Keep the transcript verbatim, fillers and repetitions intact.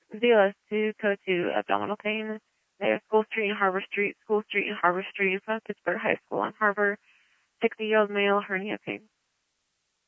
D L S two, code two, abdominal pain. There's School Street and Harbor Street, School Street and Harbor Street in front of Pittsburgh High School on Harbor. sixty-year-old male, hernia pain.